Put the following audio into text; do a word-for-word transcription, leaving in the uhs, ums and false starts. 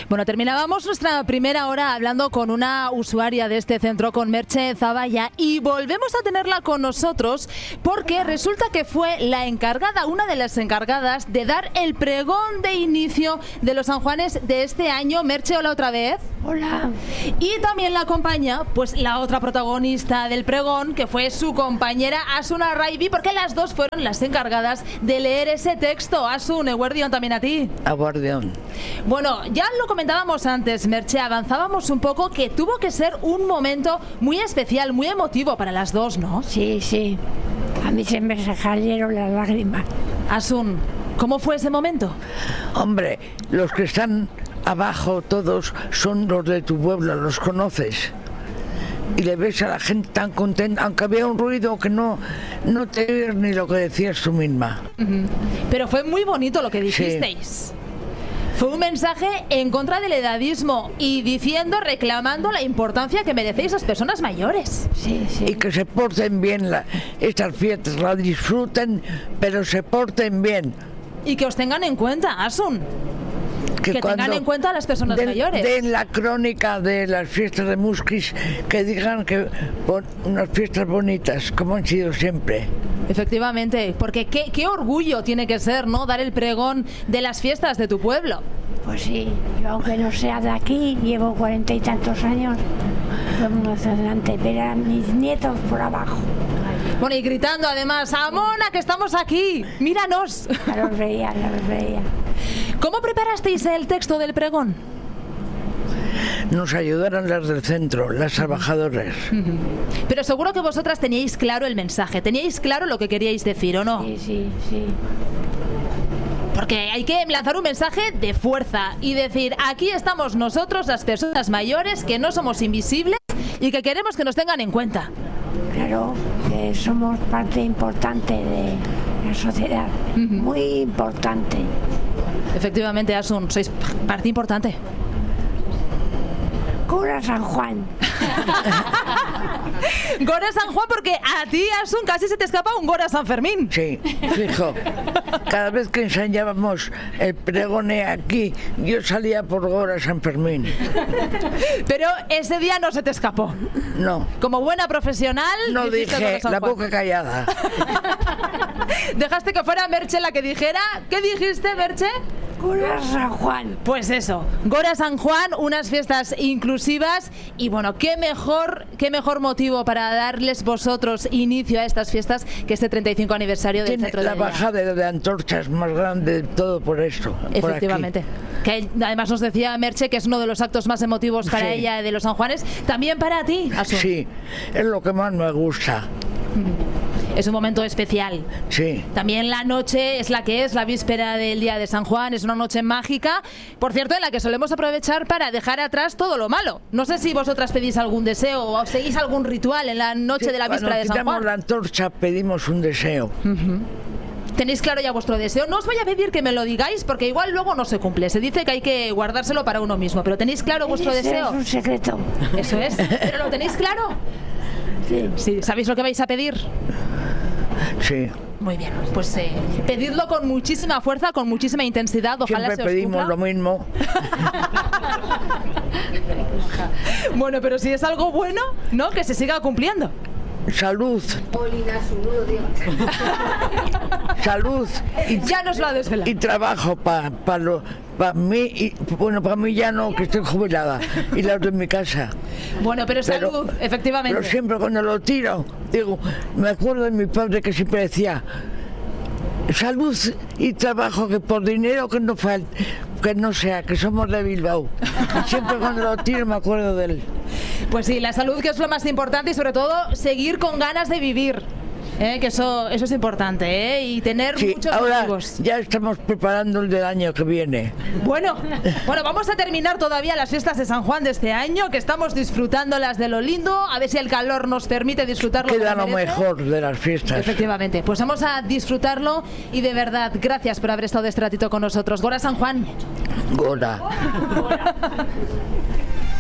Bueno, terminábamos nuestra primera hora hablando con una usuaria de este centro, con Merche Zavalla, y volvemos a tenerla con nosotros porque resulta que fue la encargada, una de las encargadas de dar el pregón de inicio de los San Juanes de este año. Merche, hola otra vez. Hola. Y también la acompaña pues la otra protagonista del pregón, que fue su compañera Asun Arraibi, porque las dos fueron las encargadas de leer ese texto. Asun, eguerdión también a ti. Eguerdión. Bueno, ya lo comentábamos antes, Merche, avanzábamos un poco que tuvo que ser un momento muy especial, muy emotivo para las dos, ¿no? Sí, sí. A mí se me salieron las lágrimas. Asun, ¿cómo fue ese momento? Hombre, los que están abajo todos son los de tu pueblo, los conoces. Y le ves a la gente tan contenta, aunque había un ruido que no, no te oyes ni lo que decías tú misma. Uh-huh. Pero fue muy bonito lo que dijisteis. Sí. Fue un mensaje en contra del edadismo y diciendo, reclamando la importancia que merecéis las personas mayores. Sí, sí. Y que se porten bien la, estas fiestas, la disfruten, pero se porten bien. Y que os tengan en cuenta, Asun. Que, que tengan en cuenta a las personas den, mayores. Den la crónica de las fiestas de Musquis, que digan que bon, unas fiestas bonitas, como han sido siempre. Efectivamente, porque qué, qué orgullo tiene que ser, ¿no?, dar el pregón de las fiestas de tu pueblo. Pues sí, yo aunque no sea de aquí, llevo cuarenta y tantos años, fue muy emocionante ver a mis nietos por abajo. Bueno, y gritando además, ¡Amona, que estamos aquí! ¡Míranos! Ya los veía, ya los veía. ¿Cómo preparasteis el texto del pregón? Nos ayudaron las del centro, las trabajadoras. Uh-huh. Pero seguro que vosotras teníais claro el mensaje, teníais claro lo que queríais decir, ¿o no? Sí, sí, sí. Porque hay que lanzar un mensaje de fuerza y decir, aquí estamos nosotros, las personas mayores, que no somos invisibles y que queremos que nos tengan en cuenta. Claro, que somos parte importante de la sociedad, uh-huh. Muy importante. Efectivamente, Asun, sois parte importante. Gora San Juan. Gora San Juan, porque a ti, Asun, casi se te escapa un Gora San Fermín. Sí, fijo. Cada vez que enseñábamos el pregone aquí, yo salía por Gora San Fermín. Pero ese día no se te escapó. No. Como buena profesional... No dije, la boca callada. Dejaste que fuera Merche la que dijera. ¿Qué dijiste, Merche? Gora San Juan. Pues eso, Gora San Juan, unas fiestas inclusivas y bueno, qué mejor, qué mejor motivo para darles vosotros inicio a estas fiestas que este treinta y cinco aniversario del Tiene centro la de bajada de, de antorchas más grande de todo por esto. Efectivamente. Por que además nos decía Merche que es uno de los actos más emotivos para sí. ella de los San Juanes, también para ti, Asun. Sí, es lo que más me gusta. Es un momento especial. Sí. También la noche es la que es, la víspera del día de San Juan, es una noche mágica, por cierto, en la que solemos aprovechar para dejar atrás todo lo malo. No sé si vosotras pedís algún deseo o seguís algún ritual en la noche sí, de la víspera de San Juan. Cuando quitamos la antorcha pedimos un deseo. Uh-huh. ¿Tenéis claro ya vuestro deseo? No os voy a pedir que me lo digáis porque igual luego no se cumple. Se dice que hay que guardárselo para uno mismo, pero ¿tenéis claro vuestro Ese deseo? Es un secreto. Eso es. ¿Pero lo tenéis claro? Sí. Sí. ¿Sabéis lo que vais a pedir? Sí. Muy bien, pues eh, pedidlo con muchísima fuerza, con muchísima intensidad. Ojalá siempre se os pedimos cumpla. lo mismo. Bueno, pero si es algo bueno, ¿no? Que se siga cumpliendo. Salud. Salud. Y ya nos lo ha desvelado. Y trabajo para pa pa mí, y, bueno, para mí ya no, que estoy jubilada, y las de mi casa. Bueno, pero salud, pero, efectivamente. Pero siempre cuando lo tiro, digo, me acuerdo de mi padre que siempre decía, salud y trabajo, que por dinero que no falte, que no sea, que somos de Bilbao. Y siempre cuando lo tiro me acuerdo de él. Pues sí, la salud, que es lo más importante, y sobre todo seguir con ganas de vivir. Eh, que eso, eso es importante, ¿eh? Y tener sí, muchos ahora motivos. Ya estamos preparando el del año que viene. Bueno, bueno, vamos a terminar todavía las fiestas de San Juan de este año, que estamos disfrutándolas de lo lindo, a ver si el calor nos permite disfrutarlo. Queda lo mejor de las fiestas. Efectivamente, pues vamos a disfrutarlo y de verdad, gracias por haber estado este ratito con nosotros. Gora San Juan. Gora. Gora.